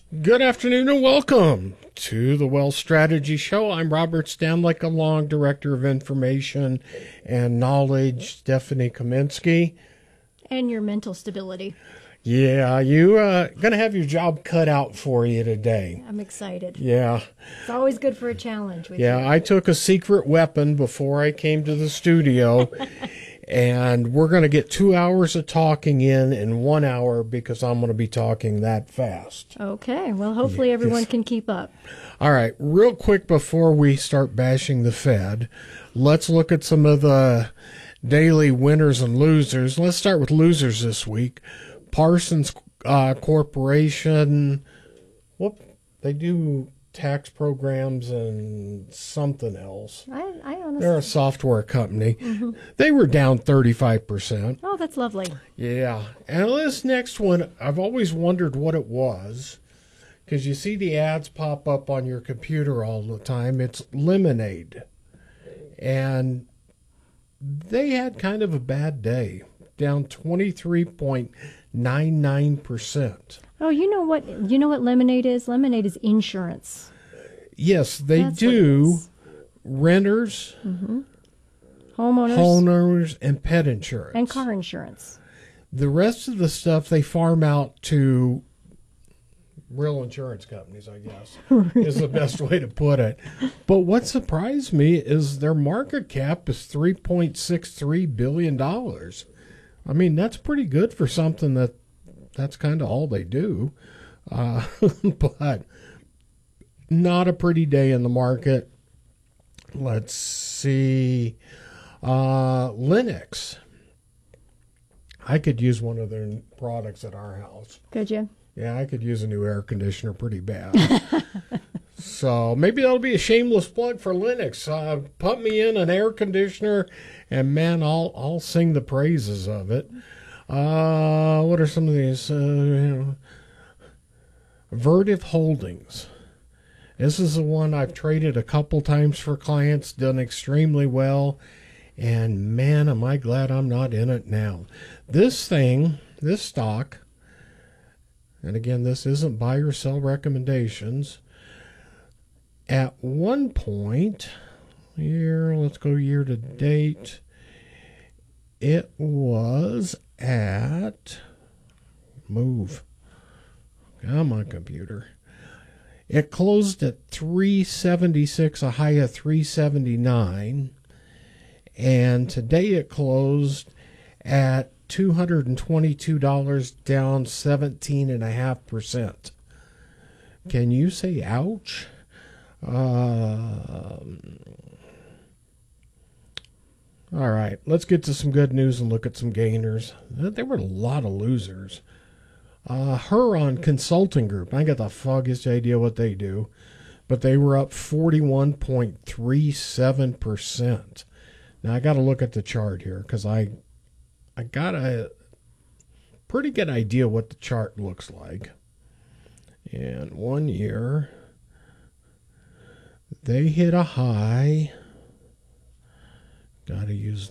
Good afternoon and welcome to the Wealth Strategy Show. I'm Robert Stanlick, along Director of Information and Knowledge, Stephanie Kaminsky. And your mental stability. Yeah, you going to have your job cut out for you today. I'm excited. Yeah. It's always good for a challenge with you. I took a secret weapon before I came to the studio. And we're going to get 2 hours of talking in 1 hour because I'm going to be talking that fast. Okay. Well, hopefully everyone can keep up. All right. Real quick before we start bashing the Fed, let's look at some of the daily winners and losers. Let's start with losers this week. Parsons Corporation, they do tax programs and something else. I honestly... They're a software company. Mm-hmm. They were down 35%. Oh, that's lovely. Yeah. And this next one, I've always wondered what it was, because you see the ads pop up on your computer all the time. It's Lemonade. And they had kind of a bad day, down 23.99%. Oh, you know what Lemonade is? Lemonade is insurance. Yes, they That's do renters, homeowners, and pet insurance. And car insurance. The rest of the stuff they farm out to real insurance companies, I guess, is the best way to put it. But what surprised me is their market cap is $3.63 billion. I mean, that's pretty good for something that's kind of all they do. But not a pretty day in the market. Let's see. Lennox. I could use one of their products at our house. Could you? Yeah, I could use a new air conditioner pretty bad. So maybe that'll be a shameless plug for Lennox. Put me in an air conditioner, and man, I'll sing the praises of it. What are some of these? Vertiv Holdings. This is the one I've traded a couple times for clients, done extremely well, and man, am I glad I'm not in it now. This stock, and again, this isn't buy or sell recommendations. At one point, let's go year to date, it was at, come on, computer. It closed at 376, a high of 379, and today it closed at $222, down 17.5%. Can you say ouch? All right, let's get to some good news and look at some gainers. There were a lot of losers. Huron Consulting Group, I got the foggiest idea what they do, but they were up 41.37%. Now I got to look at the chart here because I got a pretty good idea what the chart looks like. And 1 year, they hit a high. Got to use